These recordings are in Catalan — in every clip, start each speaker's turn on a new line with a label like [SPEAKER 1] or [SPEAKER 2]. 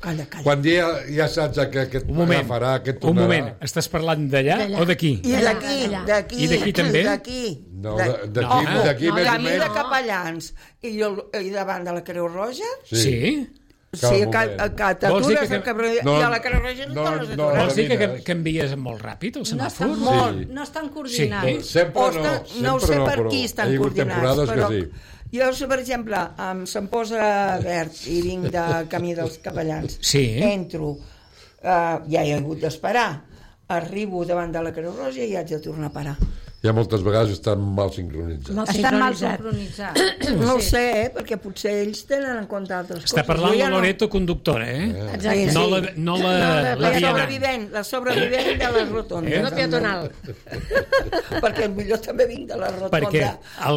[SPEAKER 1] Quan ja saps que et agafarà, que et tornarà...
[SPEAKER 2] Un moment, estàs parlant d'allà o d'aquí?
[SPEAKER 3] I d'aquí.
[SPEAKER 2] I d'aquí també?
[SPEAKER 1] No, d'aquí més o
[SPEAKER 3] Camí
[SPEAKER 1] menys.
[SPEAKER 3] de Capellans i davant de la Creu Roja.
[SPEAKER 2] Sí?
[SPEAKER 3] Sí, que t'atures i a la Creu Roja no tornes a aturar.
[SPEAKER 2] Vols dir que canvies molt ràpid el semàfor?
[SPEAKER 4] No estan coordinats.
[SPEAKER 3] No ho sé per qui estan coordinats, però jo, per exemple, se'm posa verd i vinc de Camí dels Capellans. Entro, ja he hagut d'esperar, arribo davant de la Creu Roja i haig de tornar a parar.
[SPEAKER 1] Ja moltes vegades estan mal sincronitzats.
[SPEAKER 4] Estan mal sincronitzats.
[SPEAKER 3] No ho sé, perquè potser ells tenen en compte altres coses.
[SPEAKER 2] Està parlant la Loreto conductora,
[SPEAKER 4] Exacte.
[SPEAKER 2] No la
[SPEAKER 3] vianant. La sobrevivent de les rotondes.
[SPEAKER 4] No peatonal.
[SPEAKER 3] Perquè millor també vinc de la rotonda.
[SPEAKER 2] Perquè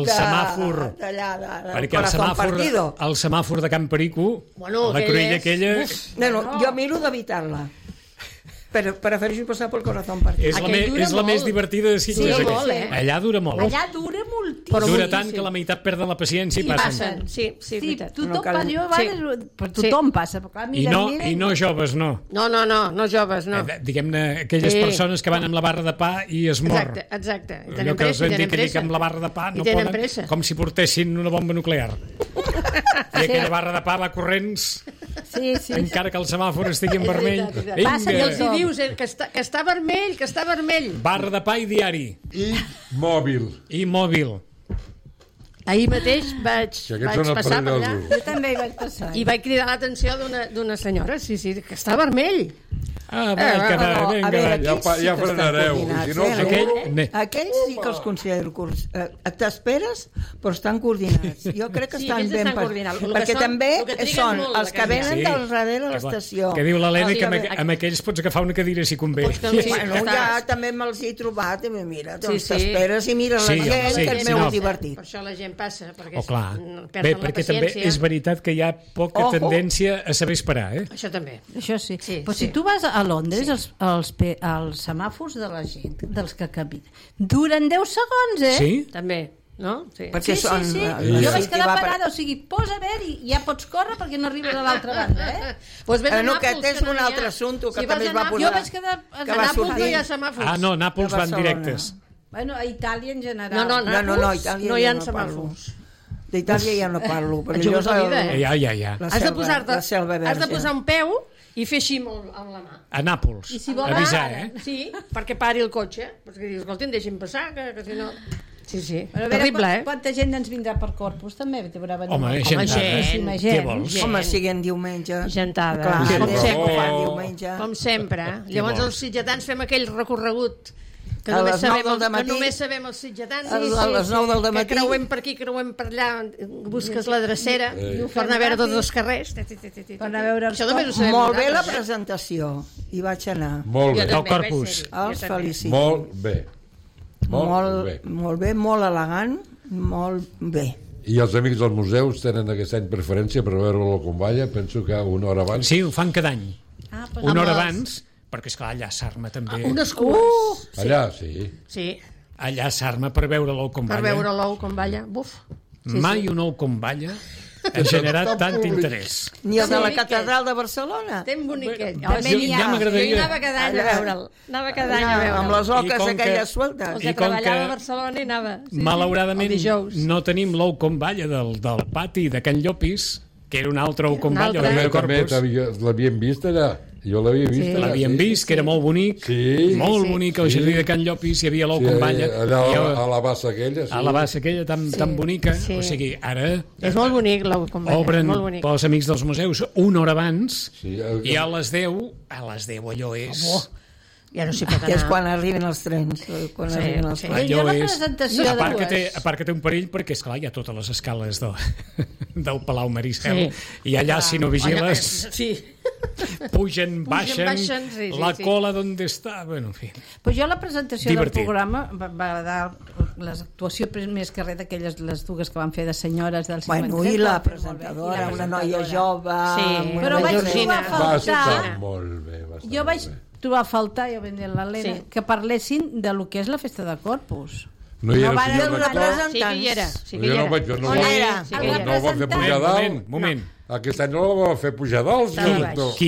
[SPEAKER 2] el semàfor de Can Perico, la cruïlla aquella...
[SPEAKER 3] Jo miro d'evitar-la. Però prefereixo passar pel corazón partido.
[SPEAKER 2] És la més divertida de Sitges. Allà dura molt.
[SPEAKER 4] Allà dura moltíssim.
[SPEAKER 2] Dura tant que la meitat perden la paciència i passen.
[SPEAKER 4] Sí, veritat. Tothom passa.
[SPEAKER 2] I no joves, no.
[SPEAKER 4] No joves, no.
[SPEAKER 2] Diguem-ne, aquelles persones que van amb la barra de pa i es mor.
[SPEAKER 4] Exacte.
[SPEAKER 2] Allò que els vam dir que amb la barra de pa no poden, com si portessin una bomba nuclear. I aquella barra de pa va corrents encara que el semàfor estigui en vermell.
[SPEAKER 4] Passa i els dius que està vermell.
[SPEAKER 2] Barra de pa i diari.
[SPEAKER 1] I mòbil.
[SPEAKER 4] Ahir mateix vaig passar per allà.
[SPEAKER 3] Jo també hi vaig passar.
[SPEAKER 4] I vaig cridar l'atenció d'una senyora, que està vermell.
[SPEAKER 1] Ja frenareu.
[SPEAKER 3] Aquells sí que els considero t'esperes, però estan coordinats. Jo crec que estan ben perquè també són els que venen del darrere de l'estació.
[SPEAKER 2] Que diu l'Helena que amb aquells pots agafar una cadira si convé.
[SPEAKER 3] Ja també me'ls he trobat i mira, t'esperes i mira la gent, que és molt divertit.
[SPEAKER 4] Per això la gent passa,
[SPEAKER 2] perquè perden la paciència. També és veritat que hi ha poca tendència a saber esperar.
[SPEAKER 4] Això també.
[SPEAKER 5] Això sí. Però si tu vas a Londres, els semàfors de la gent, dels que caminen, duren 10 segons,
[SPEAKER 4] Sí, també. No?
[SPEAKER 3] Perquè
[SPEAKER 5] sí. Jo vaig quedar parada, o sigui, posa verd i ja pots córrer perquè no arribes a l'altra banda,
[SPEAKER 3] Aquest és un altre assumpte que també es va posar.
[SPEAKER 5] Jo vaig quedar...
[SPEAKER 4] A Nàpols no hi ha semàfors.
[SPEAKER 2] No, Nàpols van directes.
[SPEAKER 5] Bueno, a Itàlia en general.
[SPEAKER 3] No, a Itàlia
[SPEAKER 4] no hi ha semàfors.
[SPEAKER 3] D'Itàlia ja no parlo.
[SPEAKER 2] Ja.
[SPEAKER 4] Has de posar un peu i fer així amb la mà.
[SPEAKER 2] A Nàpols. Avisar,
[SPEAKER 4] Sí, perquè pari el cotxe. Perquè dius, escolti'm, deixi'm passar, que si no... Sí.
[SPEAKER 5] Terrible, Quanta gent ens vindrà per Corpus, també?
[SPEAKER 2] Home, gent.
[SPEAKER 3] Home, siguin diumenge.
[SPEAKER 4] Gentada.
[SPEAKER 3] Com
[SPEAKER 4] sempre. Llavors els sitgetans fem aquell recorregut que només sabem els sitgetans,
[SPEAKER 3] a les 9 del matí,
[SPEAKER 4] que creuem per aquí, creuem per allà, busques la drecera per anar a veure tots els carrers, això també ho sabem.
[SPEAKER 3] Molt bé la presentació, hi vaig anar.
[SPEAKER 1] Molt bé.
[SPEAKER 2] El Corpus.
[SPEAKER 3] Els felicito. Molt bé, molt elegant, molt bé.
[SPEAKER 1] I els amics dels museus tenen aquest any preferència per veure la Convalla, penso que una hora abans.
[SPEAKER 2] Sí, ho fan cada any. Una hora abans, perquè esclar, allà a Sarma també.
[SPEAKER 4] Unes cues.
[SPEAKER 1] Allà, sí.
[SPEAKER 4] Sí.
[SPEAKER 2] Allà a Sarma per veure l'ou com balla.
[SPEAKER 4] Per veure l'ou com balla, buf.
[SPEAKER 2] Mai un ou com balla ha generat tant interès.
[SPEAKER 3] Ni el de la catedral de Barcelona.
[SPEAKER 4] Ten boniquet.
[SPEAKER 2] Ja m'agradaria.
[SPEAKER 4] Jo anava cada any a veure'l.
[SPEAKER 3] Amb les oques aquelles sueltes.
[SPEAKER 4] Els que treballava a Barcelona i anava.
[SPEAKER 2] Malauradament no tenim l'ou com balla del pati de Can Llopis, que era un altre ou com balla de Corpus.
[SPEAKER 1] L'havien vist allà. Jo l'havia vist.
[SPEAKER 2] L'havíem vist, que era molt bonic. Molt bonic, al jardí de Can Llopis hi havia l'ou com balla.
[SPEAKER 1] Allà a la bassa aquella.
[SPEAKER 2] A la bassa aquella tan bonica. O sigui, ara...
[SPEAKER 4] És molt bonic l'ou com balla.
[SPEAKER 2] Obren pels amics dels museus una hora abans i a les 10 allò és...
[SPEAKER 4] Ja no s'hi pot anar.
[SPEAKER 3] És quan arriben els trens.
[SPEAKER 2] Allò és... A part que té un perill, perquè, esclar, hi ha totes les escales del Palau Maricel, i allà, si no vigiles, pugen, baixen, la cola d'on està... Bueno, en fi.
[SPEAKER 5] Pues jo la presentació del programa va dar l'actuació més que res d'aquelles, les dues que van fer de senyores del 53.
[SPEAKER 3] Bueno, i la presentadora, una noia jove...
[SPEAKER 5] Però vaig trobar a faltar...
[SPEAKER 1] Jo
[SPEAKER 5] vaig trobar a faltar, ja vam dir l'Helena, que parlessin de lo que és la festa de Corpus.
[SPEAKER 1] No hi era
[SPEAKER 3] el representant.
[SPEAKER 4] Sí que hi era.
[SPEAKER 1] No ho va fer pujar dalt.
[SPEAKER 2] Moment.
[SPEAKER 1] Aquest any no la va fer pujar dalt.
[SPEAKER 2] Qui